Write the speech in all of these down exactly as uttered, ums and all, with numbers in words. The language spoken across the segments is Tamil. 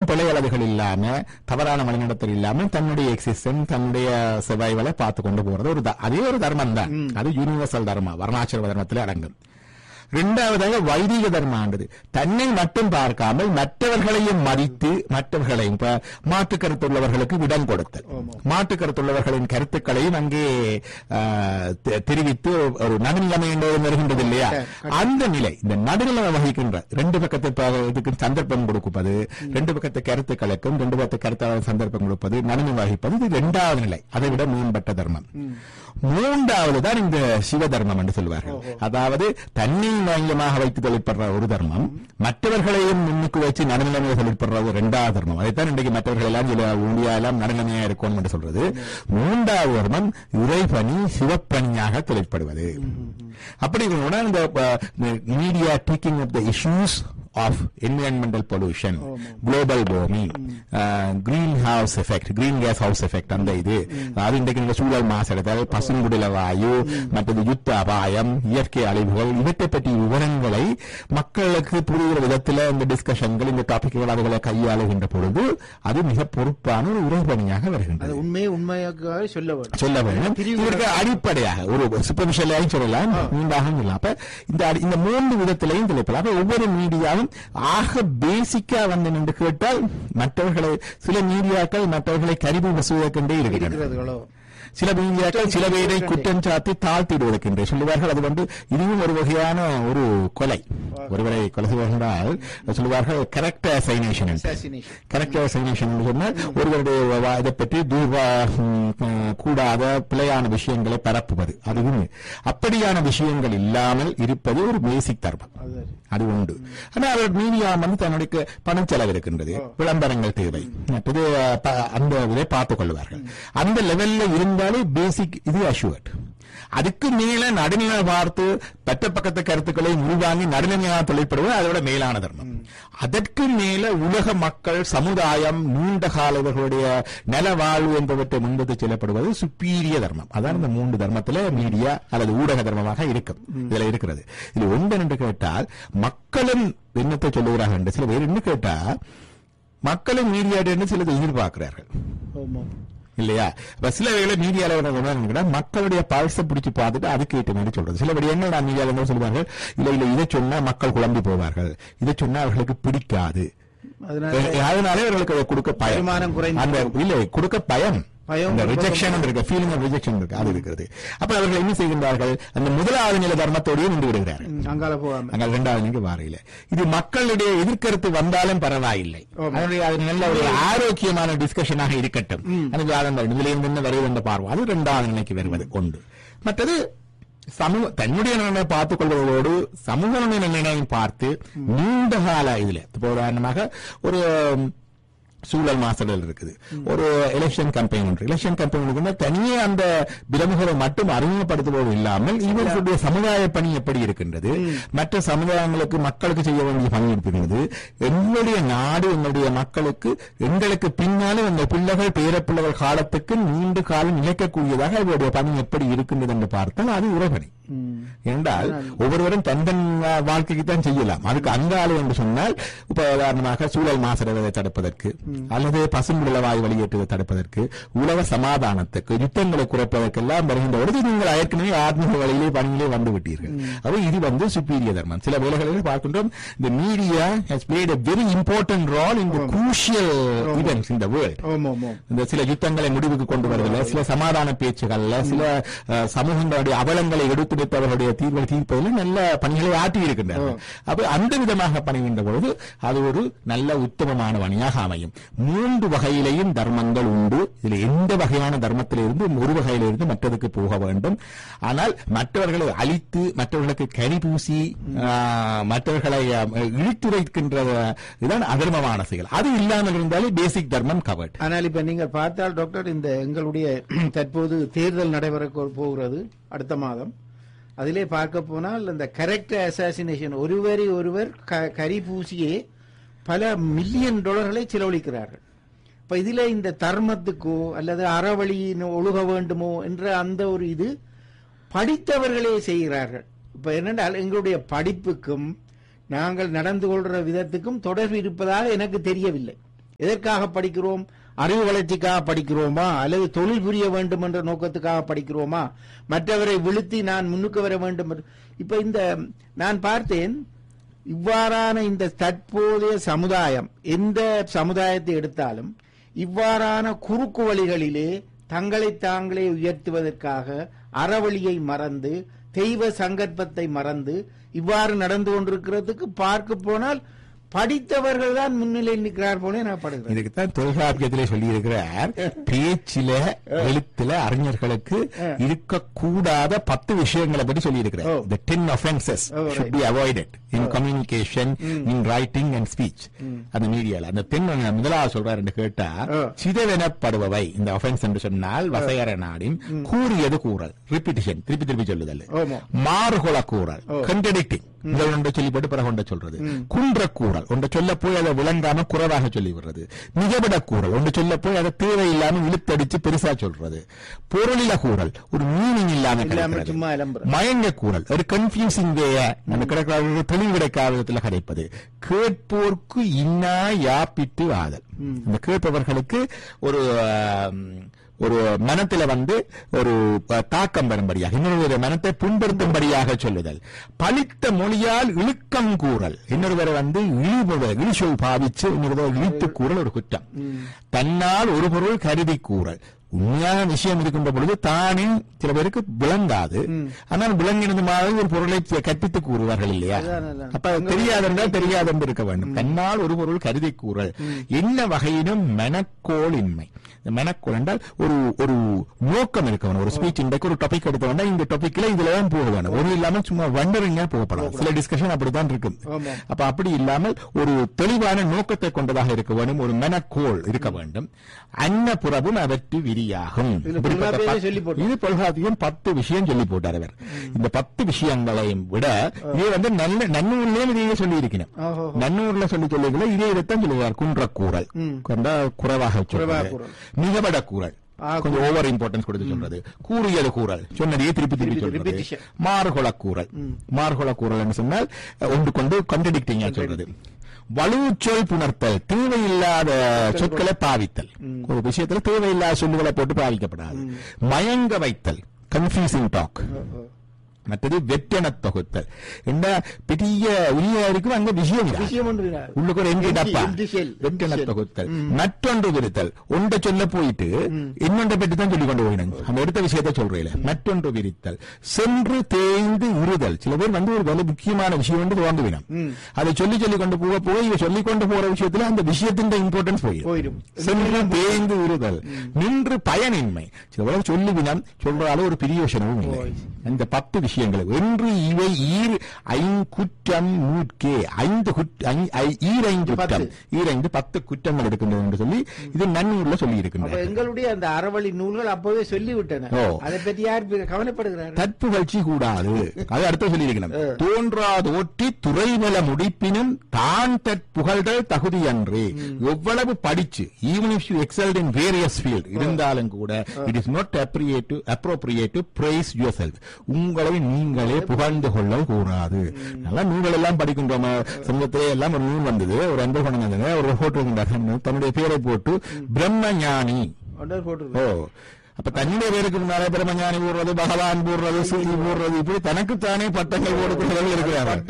பிழை அளவுகள் இல்லாம தவறான வழிநடத்தல் இல்லாம தன்னுடைய எக்ஸிஸ்டன்ஸ் தன்னுடைய சர்வைவலை பார்த்து கொண்டு போறது ஒரு அதே ஒரு தர்மம் தான். அது யூனிவர்சல் தர்மா, வர்ணாசிரம தர்மத்தில் அடங்கும். இரண்டாவதாக வைதிக தர்மாண்டது தன்னை மட்டும் பார்க்காமல் மற்றவர்களையும் மதித்து மற்றவர்களையும் மாற்று கருத்துள்ளவர்களுக்கு இடம் கொடுத்தல், மாற்று கருத்துள்ளவர்களின் கருத்துக்களையும் அங்கே தெரிவித்து ஒரு நடுநிலைமை என்று வருகின்றது இல்லையா, அந்த நிலை இந்த நடுநிலைமை வகிக்கின்ற ரெண்டு பக்கத்தை சந்தர்ப்பம் கொடுப்பது, ரெண்டு பக்கத்தை கருத்துக்களுக்கும் ரெண்டு பக்கத்தை கருத்தாளர் சந்தர்ப்பம் கொடுப்பது, நடுநிலை வகிப்பது, இது இரண்டாவது நிலை, அதை விட மேம்பட்ட தர்மம். மூன்றாவது தான் இந்த சிவ தர்மம் என்று சொல்வார்கள். அதாவது தன்னை மையமாக வைத்து தொழிற்படுற ஒரு தர்மம், மற்றவர்களையும் முன்னுக்கு வச்சு நடுநிலைமையை தொழிற்படுற ஒரு இரண்டாவது தர்மம். அதைத்தான் இன்றைக்கு மற்றவர்கள் எல்லாம் சில ஊழியா எல்லாம் நடுநிலைமையா இருக்கணும் என்று சொல்றது. மூன்றாவது தர்மம் இறைபணி சிவப்பணியாக தொழிற்படுவது. அப்படி இந்த media taking up the issues of environmental pollution, oh, global warming, uh, greenhouse effect, green gas house effect, அந்த இது அது இன்றைக்கு சூழல் மாசடைதல், பசுங்குடில வாயு, மற்றது யுத்த அபாயம், இயற்கை அழிவுகள், இவற்றை பற்றி விவரங்களை மக்களுக்கு புரிகிற விதத்தில் இந்த டிஸ்கஷன்கள் இந்த டாபிக்கள் அவர்களை கையாளுகின்ற பொழுது அது மிக பொறுப்பான ஒரு உரைபணியாக வருகின்றது. உண்மையை உண்மையாக சொல்ல வேண்டும் சொல்ல வேண்டும். இதற்கு அடிப்படையாக ஒரு சூப்பர்ஃபிஷியலாக சொல்லலாம், நீண்டாக சொல்லலாம். அப்ப இந்த மூன்று விதத்திலையும் தெளிப்பலாம். ஒவ்வொரு மீடியாவும் ஆக பேசிக்கா வந்து நின்று கேட்டால் மற்றவர்களை சில மீடியாக்கள் மற்றவர்களை கரிபு வசூலிக்கொண்டே இருக்கிறது. சில மீடியாக்கள் சில பேரை குற்றம் சாத்தி தாழ்த்திடுவதற்கின்றே சொல்லுவார்கள். அது வந்து இதுவும் ஒரு வகையான ஒரு கொலை. ஒருவரை கொலை செய்வார்கள் சொல்லுவார்கள் கரெக்ட் அசைனேஷன். கரெக்ட் அசைனேஷன் சொன்னால் ஒருவருடைய இதை பற்றி கூடாத பிழையான விஷயங்களை பரப்புவது. அதுவும் அப்படியான விஷயங்கள் இல்லாமல் இருப்பது ஒரு பேசிக் தர்மம், அது உண்டு. ஆனால் அவர் மீடியா வந்து தன்னுடைய பணம் செலவு இருக்கின்றது, விளம்பரங்கள் தேவை, மற்றது அந்த இதை பார்த்துக் கொள்வார்கள். அந்த லெவல்ல இருந்தாலே பேசிக் இது அஷ்யூர்ட். அதுக்கு மேல நடுநிலை பார்த்து பெற்ற பக்கத்து கருத்துக்களை உருவாங்கி நடுநிலையாக தொழிற்படுவது அதோட மேலான தர்மம். அதற்கு மேல உலக மக்கள் சமுதாயம் நீண்ட காலவர்களுடைய நல வாழ்வு என்பவற்றை முன்பது செல்லப்படுவது சுப்பீரிய தர்மம். அதான் இந்த மூன்று தர்மத்துல மீடியா அல்லது ஊடக தர்மமாக இருக்கும். இதுல இருக்கிறது. இது ஒன்று என்று கேட்டால் மக்களும் என்னத்தை சொல்லுகிறார்கள் என்று சில பேர் என்ன கேட்டா மக்களும் மீடியா என்று சிலது எதிர்பார்க்கிறார்கள் இல்லையா. சில வேளை மீடியாவில் மக்களுடைய பல்ச பிடிச்சு பார்த்துட்டு அதுக்கு ஏற்ற மாதிரி சொல்றது. சில என்ன நான் மீடியாவில் சொல்லுவார்கள், இல்ல இல்ல இதை சொன்னா மக்கள் குழம்பி போவார்கள், இதை சொன்னா அவர்களுக்கு பிடிக்காது, அதனாலே அவர்களுக்கு கொடுக்க பயம், அந்த இல்லை கொடுக்க பயம், ரிஜெக்ஷன் இருக்கு, ஃபீலிங் ஆஃப் ரிஜெக்ஷன் இருக்கு, அது இருக்கிறது. அப்ப அவர்கள் என்ன செய்கின்றார்கள், அந்த முதலாவது நிலை தர்மத்தோடய நின்று விடுகிறார்கள், அங்க இரண்டாவது நிலை வாரையில. இது மக்களுடைய எதிர்கருத்து வந்தாலும் பரவாயில்லை, அதனுடைய அது நல்ல ஒரு ஆரோக்கியமான டிஸ்கஷனாக இருக்கட்டும், இதுல இருந்து வருவது என்ற பார்வை, அது இரண்டாவது நிலைக்கு வருவது ஒன்று. மற்றது சமூக தன்னுடைய நலனை பார்த்துக் கொள்வதோடு சமூக நலனையும் பார்த்து நீண்ட கால இதுல உதாரணமாக ஒரு சூழல் மாசடல் இருக்குது, ஒரு எலெக்ஷன் கம்பெயின் ஒன்று, எலெக்ஷன் கம்பெயின் தனியே அந்த பிரமுகரை மட்டும் அறிமுகப்படுத்துவது இல்லாமல் இவர்களுடைய சமுதாய பணி எப்படி இருக்கின்றது, மற்ற சமுதாயங்களுக்கு மக்களுக்கு செய்ய வேண்டிய பணி இருக்கின்றது, எங்களுடைய நாடு எங்களுடைய மக்களுக்கு எங்களுக்கு பின்னாலும் இந்த பிள்ளைகள் பேரப்பிள்ளைகள் காலத்துக்கு நீண்ட காலம் நிலைக்கக்கூடியதாக அவருடைய பணி எப்படி இருக்கின்றது என்று பார்த்தால் அது உறபணி. என்றால் ஒவ்வொருவரும் தந்தன் வாழ்க்கைக்கு தான் செய்யலாம். அதுக்கு அங்காளு என்று சொன்னால் இப்ப உதாரணமாக சூழல் மாசடைவதை தடுப்பதற்கு அல்லது பசும்புல வாயு வெளியேற்றுவதை தடுப்பதற்கு, உலக சமாதானத்துக்கு, யுத்தங்களை குறைப்பதற்கெல்லாம் வருகின்ற பொழுது நீங்கள் ஏற்கனவே ஆத்மீக வழியிலே பணியிலே வந்து விட்டீர்கள். அப்ப இது வந்து சுப்பீரிய தர்மம். சில வேளைகளில் பார்க்கின்றோம் இந்த media has played a very important role in the crucial events in the world. இந்த சில யுத்தங்களை முடிவுக்கு கொண்டு வருவதில், சில சமாதான பேச்சுகள்ல, சில சமூகங்களுடைய அவலங்களை எடுத்து அவர்களுடைய தீர்வை தீர்ப்பதில் நல்ல பணிகளை ஆற்றி இருக்கின்றார்கள். அப்ப அந்த விதமாக பணிகின்ற பொழுது அது ஒரு நல்ல உத்தமமான பணியாக அமையும். மூன்று வகையிலையும் தர்மங்கள் உண்டு. இதில் எந்த வகையான தர்மத்திலிருந்து ஒரு வகையிலிருந்து மற்றதுக்கு போக வேண்டும். ஆனால் மற்றவர்களை அழித்து மற்றவர்களுக்கு கரி பூசி மற்றவர்களை இழித்துரைக்கின்ற இதுதான் அதர்மமான செயல். அது இல்லாமல் இருந்தாலே பேசிக் தர்மம் கவர்ட். ஆனால் இப்ப நீங்க பார்த்தால் டாக்டர், இந்த எங்களுடைய தற்போது தேர்தல் நடைபெற போகிறது அடுத்த மாதம். அதிலே பார்க்க போனால் இந்த கரெக்ட் அசாசினேஷன், ஒருவரை ஒருவர் கரி பூசியே பல மில்லியன் டாலர்களை செலவழிக்கிறார்கள். இப்ப இதுல இந்த தர்மத்துக்கோ அல்லது அறவழியின் ஒழுக வேண்டுமோ என்ற அந்த ஒரு இது படித்தவர்களே செய்கிறார்கள். இப்ப என்னென்றால் எங்களுடைய படிப்புக்கும் நாங்கள் நடந்து கொள்ற விதத்துக்கும் தொடர்பு இருப்பதாக எனக்கு தெரியவில்லை. எதற்காக படிக்கிறோம்? அறிவு வளர்ச்சிக்காக படிக்கிறோமா, அல்லது தொழில் புரிய வேண்டும் என்ற நோக்கத்துக்காக படிக்கிறோமா, மற்றவரை விழுத்தி நான் முன்னுக்கு வர வேண்டும்? இப்ப இந்த நான் பார்த்தேன், இவ்வாறான இந்த தற்போதைய சமுதாயம், எந்த சமுதாயத்தை எடுத்தாலும் இவ்வாறான குறுக்கு வழிகளிலே தங்களை தாங்களே உயர்த்துவதற்காக அறவழியை மறந்து, தெய்வ சங்கற்பத்தை மறந்து இவ்வாறு நடந்து கொண்டிருக்கிறதுக்கு பார்க்க போனால் படித்தவர்கள் தான் முன்னிலை நிற்கிறார் போல நான் படுகிறேன். இதுக்குத்தான் தொல்காப்பியத்திலே சொல்லி இருக்கிறார், பேச்சில எழுத்துல அறிஞர்களுக்கு இருக்கக்கூடாத பத்து விஷயங்களை பற்றி சொல்லி இருக்கிறார். The ten offenses should be avoided in communication, in writing and speech. அந்த மீடியால அந்த தென் முதலாவது சொல்றாரு என்று கேட்டா, சிதவெனப்படுபவை இந்த offense என்று சொன்னால் வசையற நாடின் கூறியது கூறல், ரிப்பீட்டிஷன், திருப்பி திருப்பி சொல்லுதல், மாறுகொள கூறல், கண்டடிக்டிங், முதல் ஒன்றை சொல்லி போட்டு பிறகு ஒன்றை சொல்றது, குன்ற கூறல், ஒன்றை சொல்ல போய் அதை விளங்காம குறைவாக சொல்லி விடுறது, மிகவிட கூறல், ஒன்று சொல்ல போய் அதை தேவையில்லாம இழுத்தடிச்சு பெருசா சொல்றது, பொருளில கூறல், ஒரு மீனிங் இல்லாம மயங்க கூறல், ஒரு கன்ஃபியூசிங் வேய அந்த கிடைக்கிற தெளிவு கிடைக்காத விதத்தில் கிடைப்பது, கேட்போர்க்கு இன்னா யாப்பிட்டு ஆதல், இந்த கேட்பவர்களுக்கு ஒரு ஒரு மனத்தில வந்து ஒரு தாக்கம் வரும்படியாக, இன்னொரு மனத்தை புண்படுத்தும்படியாக சொல்லுதல், பழித்த மொழியால் இழுக்கம் கூறல், இன்னொருவரை வந்து இழிவு இழிசொல் பாவிச்சு இன்னொரு இழித்து கூறல் ஒரு குற்றம், தன்னால் ஒரு பொருள் கருதி கூறல், உண்மையான விஷயம் இருக்கின்ற பொழுது தானே சில பேருக்கு விளங்காது, ஆனால் விளங்கினது மாதிரி ஒரு பொருளை கற்பித்து கூறுவார்கள் இல்லையா? அப்ப தெரியாதென்றால் தெரியாது என்று இருக்க வேண்டும். தன்னால் ஒரு பொருள் கருதி கூறல், என்ன வகையிலும் மெனக்கோளின்மை. மெனக்கோள் என்றால் ஒரு ஒரு நோக்கம் இருக்க வேணும். ஒரு ஸ்பீச் இன்றைக்கு ஒரு டாபிக் எடுத்த வேண்டாம், இந்த டாபிக்ல இதுலதான் போக வேணும், ஒரு இல்லாமல் சும்மா வண்டரிங்கா போகப்படாது. சில டிஸ்கஷன் அப்படித்தான் இருக்கு. அப்ப அப்படி இல்லாமல் ஒரு தெளிவான நோக்கத்தை கொண்டதாக இருக்க வேண்டும், ஒரு மெனக்கோள் இருக்க வேண்டும். அன்ன புறவும் அவற்று விரியாகும். இது தொல்காப்பியம் பத்து விஷயம் சொல்லி போட்டார் அவர். இந்த பத்து விஷயங்களையும் விட இது வந்து நல்ல நன்னூர்லயும் இதையே சொல்லி இருக்கிறேன். நன்னூர்ல சொல்லி சொல்லுங்களா இதே இதைத்தான் சொல்லுவார். குன்றக்கூறல் குறைவாக சொல்றாரு, மிகபட கூறல் கொஞ்சம் ஓவர் இம்பார்ட்டன்ஸ் கொடுத்து சொல்றது, கூறியது கூறல் சொன்னதையே திருப்பி திருப்பி சொல்றது, மாறுகொள கூறல், மாறுகொள கூறல் சொன்னால் ஒன்று கொண்டு கண்டடிக்டிங்கா சொல்றது, வலுச்சொல் புணர்த்தல், தேவையில்லாத சொற்களை பாவித்தல், ஒரு விஷயத்துல தேவையில்லாத சொல்லுகளை போட்டு பாவிக்கப்படாது, மயங்க வைத்தல், கன்ஃபியூசிங் டாக், மற்றது வெட்டென தொகுத்தல். என்ன பெரிய உரியா இருக்கும் அங்க விஷயம் உள்ளுக்கு ஒரு எங்கே டப்பா வெட்டென தொகுத்தல், மற்றொன்று விரித்தல், ஒன்றை சொல்ல போயிட்டு இன்னொன்றை பற்றி தான் சொல்லிக் கொண்டு போயிடும், அந்த எடுத்த விஷயத்தை சொல்றேன். மற்றொன்று விரித்தல், சென்று தேய்ந்து உறுதல். சில பேர் வந்து ஒரு வலு முக்கியமான விஷயம் வந்து வாங்குவினம், அதை சொல்லி சொல்லி கொண்டு போக போக இவ சொல்லிக் கொண்டு போற விஷயத்துல அந்த விஷயத்தின் இம்பார்ட்டன்ஸ் போயிடும். சென்று தேய்ந்து உறுதல், நின்று பயனின்மை. சில பேர் சொல்லுவினம் சொல்றாலும் ஒரு பெரிய விஷயமும் இல்லை. அந்த பத்து விஷயம் என்று இவை ஈர் ஐங்குற்றம் நூற்கே, ஐந்து ஈரைந்து குற்றம், ஈரைந்து பத்து குற்றங்கள் எடுக்கின்றது என்று சொல்லி இது நன்னூர்ல சொல்லி இருக்கின்றன. எங்களுடைய அந்த அறவழி நூல்கள் அப்பவே சொல்லிவிட்டன, அதை பற்றி யார் கவலைப்படுகிறார்? தற்புகழ்ச்சி கூடாது, அது அடுத்த சொல்லி இருக்கணும். தோன்றாதோற்றி துறைவல முடிப்பினும் தான் தற்புகழ்தல் தகுதி அன்றே. எவ்வளவு படிச்சு even if you எக்ஸல்ட் in various field இருந்தாலும் கூட it is not appropriate to praise yourself. உங்களை நீங்களே புகழ்ந்து கொள்ள கூடாது. நல்லா நூல்கள் எல்லாம் படிக்கின்றோம். சமூகத்திலே எல்லாம் ஒரு நூல் வந்தது, ஒரு அன்பு கொண்டாங்க, ஒரு போட்டோ தன்னுடைய பேரை போட்டு பிரம்மஞானி. ஓ அப்ப தன்னுடைய பேருக்கு முன்னாலே பிரம்மஞானி போடுறது, பகவான் போடுறது, சூரி போடுறது, இப்படி தனக்குத்தானே பட்டங்கள் போடுகிறவர்கள் இருக்கிறார்கள்.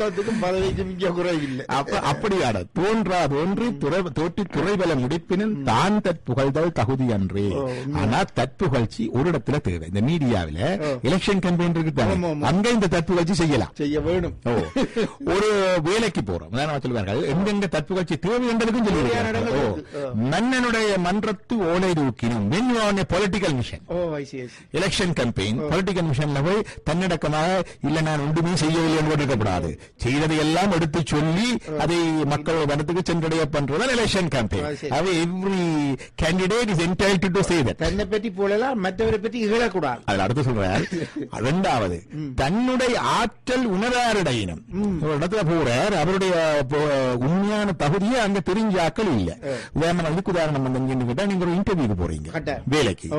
அப்ப அப்படியாட தோன்றா தோன்றி தோற்றி துறைபல முடிப்பினும் தான் தற்புகழ்தல் தகுதி அன்றே. ஆனா தற்புகழ்ச்சி ஒரு இடத்துல தேவை. இந்த மீடியாவில எலெக்ஷன் கேம்பெயின் இருக்கு, அங்க இந்த தற்புகழ்ச்சி செய்யலாம், செய்ய வேணும். ஒரு வேலைக்கு போறோம் சொல்வார்கள், எங்கெங்க தற்புகழ்ச்சி தேவை என்பதுக்கும் சொல்லுவார்கள். மன்னனுடைய மன்றத்து ஓலை தூக்கினும் political mission, election campaign, political மிஷன்ல போய் தன்னடக்கமாக இல்ல நான் ஒன்றுமே செய்யவில்லை என்று இருக்கக்கூடாது, செய்ததை எல்லாம் எடுத்து சொல்லி அதை மக்கள் வனத்துக்கு சென்றடைய பண்றதுதான் எலெக்ஷன் கேம்பெயின். அது every candidate is entitled to say that. தன்னை பற்றி போலலாம் மற்றவரை பற்றி இகழக்கூடாது. அதில் அடுத்து சொல்றார், இரண்டாவது தன்னுடைய ஆற்றல் உணராரிடையினும். ஒரு இடத்துல போறார், அவருடைய உண்மையான தகுதியை அங்க தெரிஞ்ச ஆக்கள் இல்ல. உதாரணம், அதுக்கு உதாரணம் வந்து கேட்டா, நீங்க ஒரு இன்டர்வியூக்கு போறீங்க வேலைக்கு, அங்க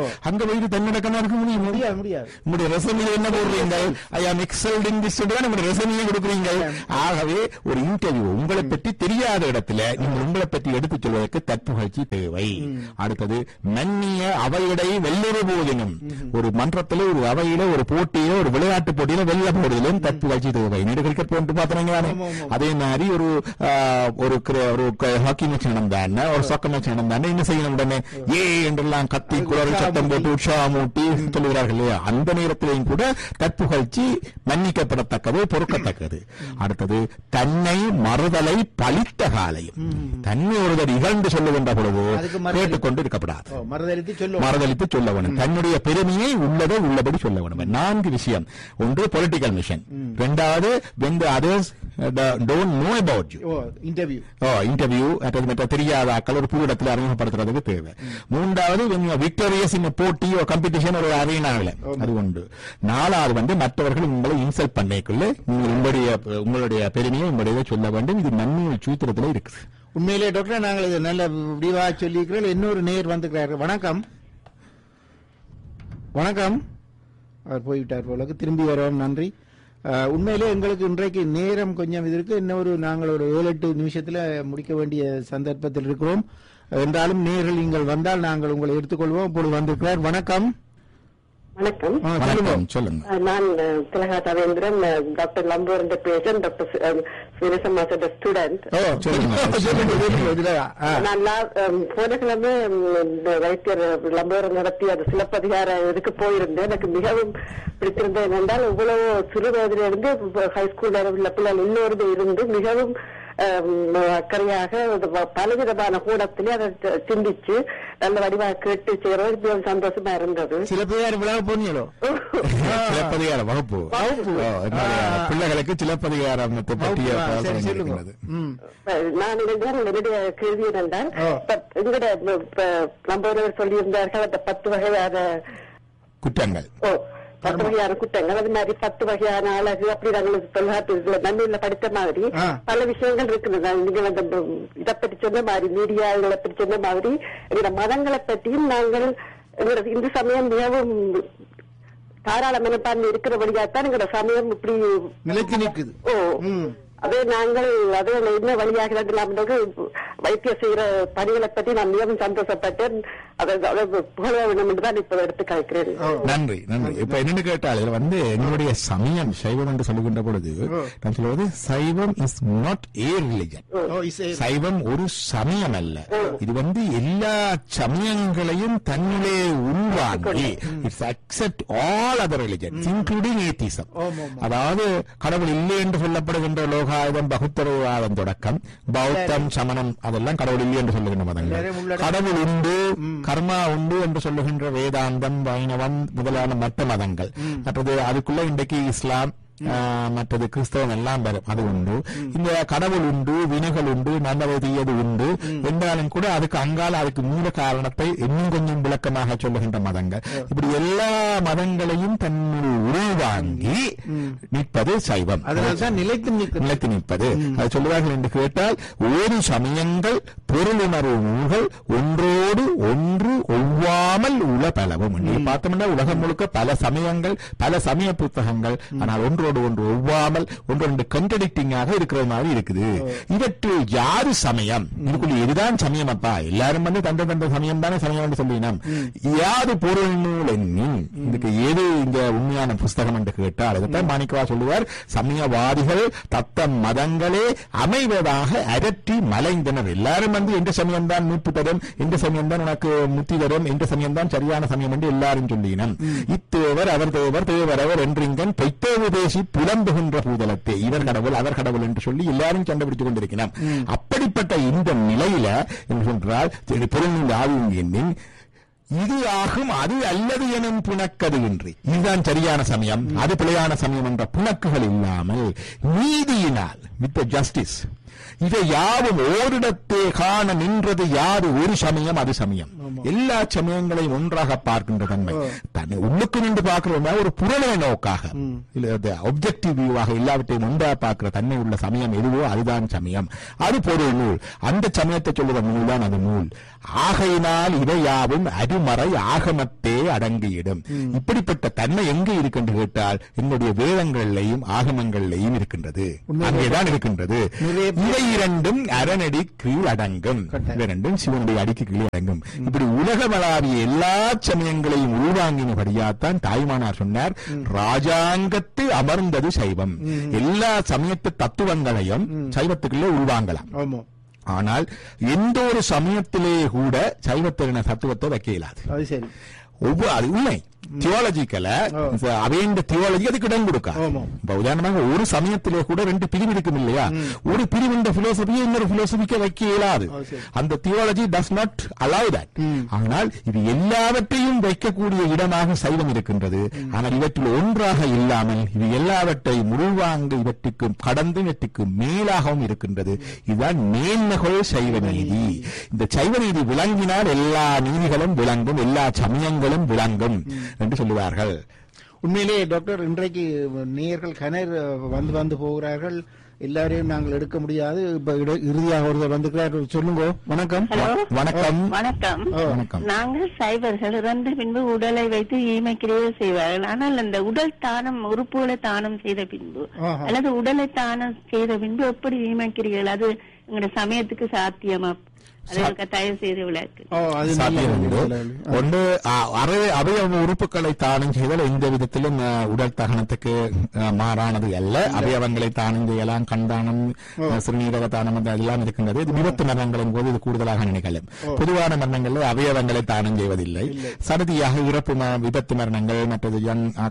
போயிட்டு தன்னடக்கமா இருக்க முடியும்? முடியாது முடியாது. உங்களுடைய ரெசமில என்ன போடுறீங்க? ஐ ஆம் எக்ஸல்ட் இன் திஸ் தான் உங்களுடைய ரெசமியை கொடுக்குறீங்க. ஆகவே ஒரு இன்டர்வியூ உங்களை பற்றி தெரியாத இடத்துல நீங்கள் உங்களை பற்றி எடுத்துச் சொல்வதற்கு தற்புகழ்ச்சி தேவை. அடுத்தது மன்னிய அவையிடை வெள்ளொரு போதினும், ஒரு மன்றத்தில் ஒரு அவையில ஒரு போட்டியில ஒரு விளையாட்டு போட்டியில வெள்ள போடுதலும் தற்புகழ்ச்சி தேவை. நேற்று கிரிக்கெட் போட்டு பாத்தீங்க. அதே மாதிரி ஒரு ஒரு ஹாக்கி மேட்ச் நடந்தான ஒரு சாக்கர் மேட்ச் நடந்தான என்ன செய்யணும்? உடனே ஏ என்றெல்லாம் கத்தி குளறி சத்தம் போட்டு உற்சாகமூட்டி சொல்லுகிறார்கள் இல்லையா? அந்த நேரத்திலையும் கூட தற்புகழ்ச்சி மன்னிக்கப்படத்தக்கது, பொறுக்கத்தக்கது. அடுத்தது தன்னை மறுதலை பழித்த காலையும், தன்னை ஒருவர் இகழ்ந்து சொல்லுகின்ற பொழுது கேட்டுக்கொண்டு இருக்கப்படாது, மறுதளித்து சொல்ல வேண்டும். தன்னுடைய பெருமையை உள்ளதை உள்ளபடி சொல்ல வேண்டும். நான்கு விஷயம். ஒன்று பொலிட்டிக்கல் மிஷன், இரண்டாவது when the others don't know about you, interview interview தெரியாத ஆக்கள் ஒரு புது இடத்துல அறிமுகப்படுத்துறதுக்கு தேவை. மூன்றாவது when you are victorious in a போட்டி ஒரு காம்படிஷன் ஒரு அரேனாவில், அது உண்டு. நாலாவது வந்து மற்றவர்கள் உங்களை இன்சல்ட் பண்ணிக்குள்ள நீங்கள் உங்களுடைய உங்களுடைய பெருமையை உங்களுடைய சொல்ல வேண்டும். இது நன்மை சூத்திரத்தில் இருக்குது. உண்மையிலே டாக்டர் நாங்கள் இது நல்ல விரிவா சொல்லியிருக்கிறோம். இன்னொரு நேர் வந்துக்கிறார்கள். வணக்கம். வணக்கம். அவர் போய்விட்டார் போல, திரும்பி வரவும் நன்றி. உண்மையிலே எங்களுக்கு இன்றைக்கு நேரம் கொஞ்சம் இது இருக்கு. இன்னொரு நாங்கள் ஒரு ஏழு எட்டு நிமிஷத்துல முடிக்க வேண்டிய சந்தர்ப்பத்தில் இருக்கிறோம். என்றாலும் நேரில் நீங்கள் வந்தால் நாங்கள் உங்களை எடுத்துக்கொள்வோம். இப்பொழுது வந்திருக்கிறார். வணக்கம். வணக்கம். வணக்கம், சொல்லுங்க. நான் திலகா Thavendran, doctor Lumpur fashion, doctor சுரேசம்மாசோட student. நான் போன கிழமை வைத்தியர் லம்பூர் நடத்தி அது சிலப்பதிகார இதுக்கு போயிருந்தேன். எனக்கு மிகவும் பிடித்திருந்தது என்னென்றால் இவ்வளவு சிறு வயதிலிருந்து ஹைஸ்கூல் உள்ள பிள்ளைகள் எல்லோரும் இருந்து மிகவும் அக்கறையாக பலவிதமான கூடத்திலே அதை சிந்திச்சு நல்ல வடிவாக கேட்டு செய்யறது மிகவும் சந்தோஷமா இருந்தது. சிலப்பதிகார விழாவை போனீங்களோ? சிலப்பதிகார வகுப்பு பிள்ளைகளுக்கு சிலப்பதிகாரம் பற்றிய நான் இருந்தால் என்னுடைய கேள்வி இருந்தால் எங்களுடைய நம்ம சொல்லியிருந்தார்கள் அந்த பத்து வகையான குற்றங்கள், பத்து வகையான குற்றங்கள், அது மாதிரி பத்து வகையான அழகு, அப்படி நாங்கள் தொல்காப்பியத்துல நன்மையில படித்த மாதிரி பல விஷயங்கள் இருக்குது. நீங்க வந்து இதை பற்றி சொன்ன மாதிரி மீடியாங்களை பற்றி சொன்ன மாதிரி எங்களோட மதங்களை பற்றியும் நாங்கள் எங்களோட இந்து சமயம் மிகவும் தாராள மனப்பான்மை இருக்கிறபடியாத்தான் எங்களோட சமயம் இப்படி நிலைத்து நிற்குது. ஓ அதே நாங்கள் அதே என்ன வழியாக வைத்திய செய்யற பணிகளை பற்றி நான் மிகவும் சந்தோஷப்பட்டேன். அதை புகழ வேண்டும் என்றுதான் இப்ப எடுத்து கலைக்கிறேன். நன்றி நன்றி. இப்ப என்னன்னு கேட்டால் வந்து எங்களுடைய சமயம் சைவம் என்று சொல்லுகின்ற பொழுது நான் சொல்வது சைவம் இஸ் நாட் ஏ ரிலிஜன். சைவம் ஒரு சமயம் அல்ல. இது வந்து எல்லா சமயங்களையும் தன்னிலே உள்வாங்கி it's accept all other religions including atheism. அதாவது கடவுள் இல்லை என்று சொல்லப்படுகின்ற லோகாயுதம் பகுத்தரவாதம் தொடக்கம் பௌத்தம் சமணம் அதெல்லாம் கடவுள் இல்லை என்று சொல்லுகின்ற மதங்கள். கடவுள் உண்டு கர்மா உண்டு என்று சொல்லுகின்ற வேதாந்தம் வைணவம் முதலான மற்ற மதங்கள். மற்றது அதுக்குள்ள இன்றைக்கு இஸ்லாம் மற்றது கிறிஸ்தவம் எல்லாம் வரும். அது உண்டு. இந்த கடவுள் உண்டு, வினைகள் உண்டு, நல்லது தீயது உண்டு என்றாலும் கூட அதுக்கு அங்கால அதுக்கு மூல காரணத்தை இன்னும் கொஞ்சம் விளக்கமாக சொல்லுகின்ற மதங்கள். இப்படி எல்லா மதங்களையும் தன்னுள் உள்வாங்கி நிற்பது சைவம். அதனால்தான் நிலைத்து நிலைத்து நிற்பது. அது சொல்லுவார்கள் என்று கேட்டால் ஒரு சமயங்கள் பொருளுணர்வு நூல்கள் ஒன்றோடு ஒன்று ஒவ்வாமல் உள்ள பலவும். நீ பார்த்தோம்னா உலகம் முழுக்க பல சமயங்கள் பல சமய புத்தகங்கள், ஆனால் ஒன்று ஒன்று ஒவ்வாமல் ஒன்று கண்ட்ரடிக்டிங்காக இருக்கிற மாதிரி இருக்குது. இவற்றில் யாரு சமயம்? இதுக்குள்ள எதுதான் சமயம்? அப்பா எல்லாரும் வந்து தந்த தந்த சமயம் தானே சமயம் என்று சொல்லினோம். யாது பொருள் நூல் எண்ணின் இதுக்கு எது இங்க உண்மையான புஸ்தகம் என்று கேட்டால் அதைத்தான் மாணிக்கவா சொல்லுவார். சமயவாதிகள் தத்தம் மதங்களே அமைவதாக அரற்றி மலைந்தனர். எல்லாரும் வந்து எந்த சமயம் தான் மீட்பு தரும், எந்த சமயம் தான் உனக்கு முத்தி தரும், எந்த சமயம் தான் சரியான சமயம் என்று எல்லாரும் சொல்லினோம். இத்தேவர் அவர் தேவர் தேவர் அவர் என்றிங்கன் பொய்த்தேவு பேசி புலம்புகின்ற பூதலத்தை இவர் கடவுள் அவர் கடவுள் என்று சொல்லி எல்லாரும் கண்டுபிடித்துக் கொண்டிருக்கிறார். அப்படிப்பட்ட இந்த நிலையில என்று சொன்னால் பொருள் ஆகும் எண்ணின் இது ஆகும் அது அல்லது எனும் புணக்கது இன்றி இதுதான் சரியான சமயம் அது பிழையான சமயம் என்ற புணக்குகள் இல்லாமல் நீதியினால் வித் ஜஸ்டிஸ் இதை யாரும் ஓரிடத்தே காண நின்றது யாது ஒரு சமயம் அது சமயம். எல்லா சமயங்களையும் ஒன்றாக பார்க்கின்ற தன்மை. தன்னை உள்ளுக்கு நின்று பார்க்கிறோம்னா ஒரு புறநய நோக்காக, ஒப்ஜெக்டிவ் வியூவாக எல்லாவற்றையும் ஒன்றாக பார்க்கிற தன்மை உள்ள சமயம் எதுவோ அதுதான் சமயம். அது பொருள் நூல். அந்த சமயத்தை சொல்லுற நூல் தான் அது நூல். ஆகையினால் இவையாவும் அருமறை ஆகமத்தே அடங்கியிடும். இப்படிப்பட்ட தன்மை எங்கே இருக்கின்ற கேட்டால் என்னுடைய வேதங்களிலேயும் ஆகமங்களிலேயும் இருக்கின்றது, அங்கேதான் இருக்கின்றது. இவை இரண்டும் அரணடி கீழ் அடங்கும், இவை இரண்டும் சிவனுடைய அடிக்கு கீழ் அடங்கும். இப்படி உலகமளாவிய எல்லா சமயங்களையும் உள்வாங்கினபடியாத்தான் தாய்மானார் சொன்னார், ராஜாங்கத்து அமர்ந்தது சைவம். எல்லா சமயத்து தத்துவங்களையும் சைவத்துக்குள்ளே உள்வாங்கலாம். ஆனால் எந்த ஒரு சமயத்திலே கூட சைவத்தின தத்துவத்தை வைக்க இயலாது. ஒவ்வொரு அது உண்மை. தியோலஜிக்கல அவைந்த தியோலஜி அதுக்கு இடம் கொடுக்க. இப்ப உதாரணமாக ஒரு சமயத்திலே கூட ரெண்டு பிரிவு இருக்கும் இல்லையா, ஒரு பிரிவு இந்த பிலோசபியை இன்னொரு பிலோசபிக்க வைக்க இயலாது. அந்த theology does not allow that. ஆனால் இது எல்லாவற்றையும் வைக்கக்கூடிய இடமாக சைவம் இருக்கின்றது. ஆனால் இவற்றில் ஒன்றாக இல்லாமல் இது எல்லாவற்றையும் உள்வாங்க இவற்றுக்கு கடந்து இவற்றுக்கு மேலாகவும் இருக்கின்றது. இதுதான் மேன்மகள் சைவ நீதி. இந்த சைவ நீதி விளங்கினால் எல்லா நீதிகளும் விளங்கும், எல்லா சமயங்களும் விளங்கும் என்று சொல்லுவார்கள். உண்மையிலேயே டாக்டர், இன்றைக்கு நேயர்கள் கனர் வந்து வந்து போகிறார்கள். எல்லாரையும் நாங்கள் எடுக்க முடியாது. இப்ப இறுதியாக ஒருவர் வந்துக்கிறார். சொல்லுங்க. வணக்கம். வணக்கம். வணக்கம். வணக்கம். நாங்கள் சைவர்கள் இறந்த பின்பு உடலை வைத்து ஈமைக்கிரியை செய்வார்கள். ஆனால் அந்த உடல் தானம் உறுப்புகளை தானம் செய்த பின்பு அல்லது உடலை தானம் செய்த பின்பு எப்படி ஈமைக்கிறீர்கள்? அது எங்களுடைய சமயத்துக்கு சாத்தியமா? தயவு செய்து விளக்கு. ஒன்று அவயவ உறுப்புகளை தானம் செய்தல் எந்த விதத்திலும் உடல் தகனத்துக்கு மாறானது அல்ல. அவயவங்களை தானம் செய்யலாம். கண்தானம், சிறுநீரக தானம் எல்லாம் இருக்கின்றது. இது விபத்து மரணங்களின் போது இது கூடுதலாக நினைக்கலாம். பொதுவான மரணங்களில் அவயவங்களை தானம் செய்வதில்லை. சடுதியாக இறப்பு விபத்து மரணங்கள் மற்றது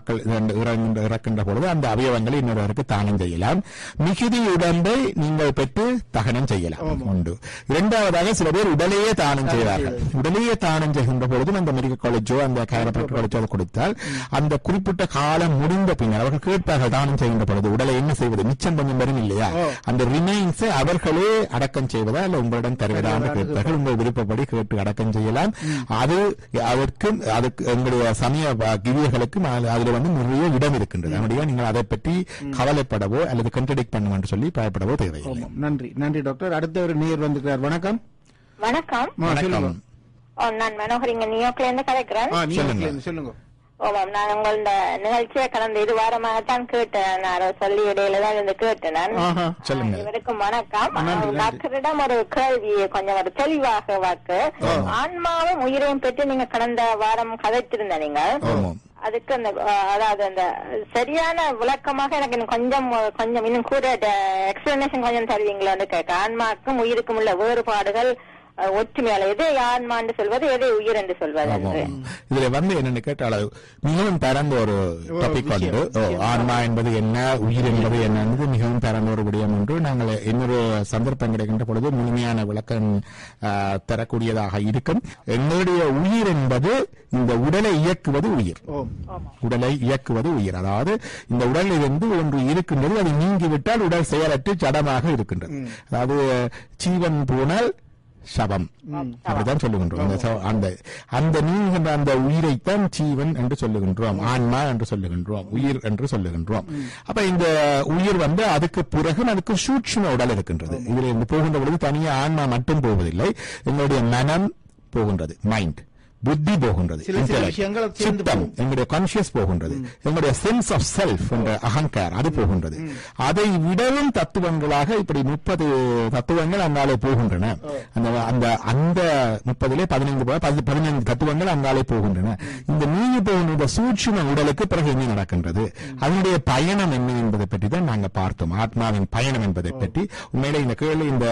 இறக்கின்ற பொழுது அந்த அவயவங்களை இன்னொருவருக்கு தானம் செய்யலாம். மிகுதி உடம்பை நீங்கள் பெற்று தகனம் செய்யலாம். உண்டு. இரண்டாவதாக சில பேர் உடலையே தானம் செய்வார்கள். உடலையே தானம் செய்கின்ற பொழுது அந்த மெடிக்கல் காலேஜோ அந்த கைரோப்ராக்டர் காலேஜோ கொடுத்தால் அந்த குறிப்பிட்ட காலம் முடிந்த பின்னர் அவர்கள் கேட்பார்கள் தானம் செய்கின்ற பொழுது உடலை என்ன செய்வது, மிச்சம் கொஞ்சம் வரும் இல்லையா, அந்த ரிமைன்ஸை அவர்களே அடக்கம் செய்வதா இல்ல உங்களிடம் தருவதா என்று கேட்பார்கள். உங்கள் விருப்பப்படி கேட்டு அடக்கம் செய்யலாம். அது அதற்கும் அதுக்கு எங்களுடைய சமய கிரியர்களுக்கும் அதுல வந்து நிறைய இடம் இருக்கின்றது. அப்படியே நீங்கள் அதை பற்றி கவலைப்படவோ அல்லது கண்ட்ரடிக்ட் பண்ணுவோம் என்று சொல்லி பயப்படவோ தேவையில்லை. நன்றி. நன்றி டாக்டர். அடுத்த ஒரு நேயர் வந்துக்கிறார். வணக்கம். வணக்கம். வணக்கம். நான் மனோகர் இங்க நியூயார்க்ல இருந்து கலைக்கிறேன். சொல்லுங்க. ஓமாம், நான் உங்களோட நிகழ்ச்சியை கடந்த இது வாரமாகத்தான் கேட்டேன். நான் சொல்லி இடையில தான் இருந்து கேட்டேன். நான் இவருக்கும் வணக்கம். டாக்டரிடம் ஒரு கேள்வி கொஞ்சம் ஒரு தெளிவாக வாக்கு. ஆன்மாவும் உயிரையும் பற்றி நீங்க கடந்த வாரம் கதைத்திருந்த நீங்க அதுக்கு அந்த அதாவது அந்த சரியான விளக்கமாக எனக்கு இன்னும் கொஞ்சம் கொஞ்சம் இன்னும் கூட எக்ஸ்பிளனேஷன் கொஞ்சம் தருவீங்களோன்னு கேட்க. ஆன்மாக்கும் உயிருக்கும் உள்ள வேறுபாடுகள் ஒற்றுமையால எது ஆன்மா என்று சொல்வது எதை உயிர் என்று சொல்வது என்று இதுல வந்து என்னன்னு கேட்டால் மிகவும் பரந்த ஒரு டாபிக் வந்து ஆன்மா என்பது என்ன, உயிர் என்பது என்ன மிகவும் பரந்த ஒரு விடயம் என்று நாங்கள் இன்னொரு சந்தர்ப்பம் கிடைக்கின்ற பொழுது முழுமையான விளக்கம் தரக்கூடியதாக இருக்கும். எங்களுடைய உயிர் என்பது இந்த உடலை இயக்குவது உயிர். உடலை இயக்குவது உயிர். அதாவது இந்த உடலில் இருந்து ஒன்று இருக்கின்றது, அது நீங்கிவிட்டால் உடல் செயலற்று ஜடமாக இருக்கின்றது. அதாவது ஜீவன் போனால் சபம் அப்படித்தான் சொல்லுகின்றோம். அந்த அந்த நீங்கின்ற அந்த உயிரைத்தான் ஜீவன் என்று சொல்லுகின்றோம், ஆன்மா என்று சொல்லுகின்றோம், உயிர் என்று சொல்லுகின்றோம். அப்ப இந்த உயிர் வந்து அதுக்கு பிறகு அதுக்கு சூட்சும உடல் இருக்கின்றது. இதுல இருந்து போகின்ற பொழுது தனியா ஆன்மா மட்டும் போவதில்லை, எங்களுடைய மனம் போகின்றது, மைண்ட், புத்தி போகின்றது, சித்தம், எங்களுடைய கான்சியஸ் போகின்றது, எங்களுடைய சென்ஸ் ஆஃப் செல்ஃப் என்ற அகங்கார் அது போகின்றது. அதை விடவும் தத்துவங்களாக இப்படி முப்பது தத்துவங்கள் அங்காலே போகின்றன. அந்த அந்த அந்த முப்பதிலே பதினைந்து பதினைந்து தத்துவங்கள் அங்காலே போகின்றன. இந்த நீங்கி போகின்ற சூட்சும உடலுக்கு பிறகு என்ன நடக்கின்றது, அதனுடைய பயணம் என்ன என்பதை பற்றி தான் நாங்கள் பார்த்தோம். ஆத்மாவின் பயணம் என்பதை பற்றி உண்மையிலே இந்த கேள்வி இந்த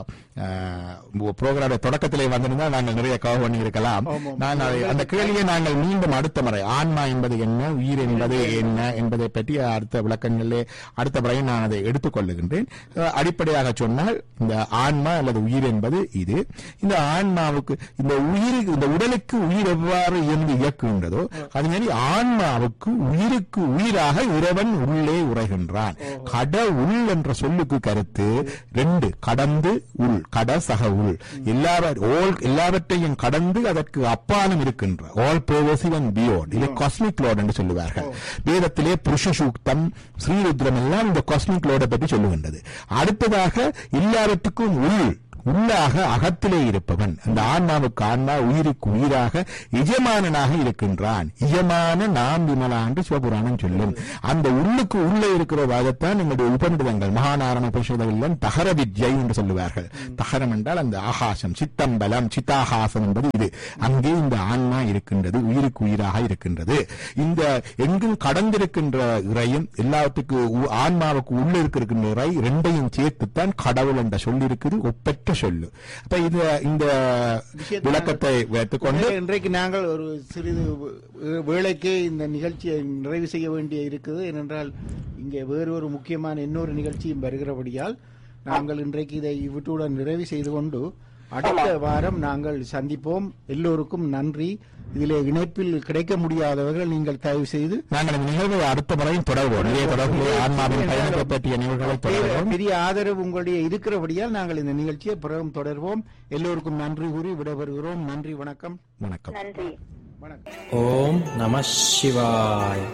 புரோகிராம் தொடக்கத்திலே வந்திருந்தால் நாங்கள் நிறைய கவர் பண்ணி இருக்கலாம். நான் அந்த கேள்வியை நாங்கள் மீண்டும் அடுத்த முறை ஆன்மா என்பது என்ன, உயிர் என்பது என்ன என்பதை பற்றி அடுத்த விளக்கங்களிலே அடுத்த முறை நான் அதை எடுத்துக் கொள்ளுகின்றேன். அடிப்படையாக சொன்னால் இந்த ஆன்மா அல்லது உயிர் என்பது இது. இந்த ஆன்மாவுக்கு இந்த உயிருக்கு இந்த உடலுக்கு உயிர் எவ்வாறு இயந்து இயக்குகின்றதோ அது மாதிரி ஆன்மாவுக்கு உயிருக்கு உயிராக இறைவன் உள்ளே உரைகின்றான். கடவுள் என்ற சொல்லுக்கு கருத்து ரெண்டு, கடந்து உள். கட சக உள் எல்லாவற்றையும் கடந்து அதற்கு அப்பாலும் இருக்கின்ற ஆல் பெர்வசிவ் அண்ட் பியாண்ட் இதை காஸ்மிக் லோட் என்று சொல்லுவார்கள். வேதத்திலே புருஷ சூக்தம் ஸ்ரீருத்ரம் எல்லாம் இந்த காஸ்மிக் லோடை பற்றி சொல்லுகின்றது. அடுத்ததாக எல்லாவற்றுக்கும் உள் உள்ளாக அகத்திலே இருப்பவன் அந்த ஆன்மாவுக்கு ஆன்மா உயிருக்கு உயிராக எஜமானனாக இருக்கின்றான். எஜமான நாம் விமலா என்று சிவபுராணம் சொல்லும். அந்த உள்ளுக்கு உள்ளே இருக்கிறதாகத்தான் எங்களுடைய உபநிடதங்கள் மகாநாராயண உபனிஷதங்கள் தகர வித்யை என்று சொல்லுவார்கள். தகரம் என்றால் அந்த ஆகாசம், சித்தம்பலம், சித்தாகாசம் என்பது இது. அங்கே இந்த ஆன்மா இருக்கின்றது, உயிருக்கு உயிராக இருக்கின்றது. இந்த எங்கும் கடந்திருக்கின்ற இறையும் எல்லாத்துக்கு ஆன்மாவுக்கு உள்ள இருக்கின்ற இறை ரெண்டையும் சேர்த்துத்தான் கடவுள் என்ற சொல்லி இருக்குது. ஒப்பற்ற சொல்லு. அப்ப இந்த இந்த விளக்கத்தை வைத்துக்கொண்டு இன்றைக்கு நாங்கள் ஒரு சிறிது வேளைக்கே இந்த நிகழ்ச்சியை நிறைவு செய்ய வேண்டிய இருக்குது. ஏனென்றால் இங்கே வேறு ஒரு முக்கியமான இன்னொரு நிகழ்ச்சியும் வருகிறபடியால் நாங்கள் இன்றைக்கு இதை இவற்றுடன் நிறைவு செய்து கொண்டு அடுத்த வாரம் நாங்கள் சந்திப்போம். எல்லோருக்கும் நன்றி. இதிலே இணைப்பில் கிடைக்க முடியாதவர்கள் நீங்கள் தயவு செய்து நாங்கள் நிகழ்வை அடுத்த முறையும் தொடர்வோம். நிறைய தொடர்பு ஆன்மாவின் பயணத்தை பற்றிய நிகழ்வுகளை தொடர்வோம். பெரிய ஆதரவு உங்களுடைய இருக்கிறபடியால் நாங்கள் இந்த நிகழ்ச்சியை பிறகும் தொடர்வோம். எல்லோருக்கும் நன்றி கூறி விடைபெறுகிறோம். நன்றி, வணக்கம். வணக்கம். நன்றி, வணக்கம். ஓம் நம சிவாய்.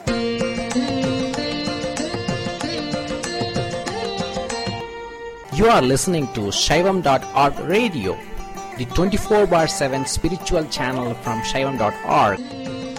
You are listening to Shaivam dot org radio, the twenty-four bar seven spiritual channel from Shaivam dot org.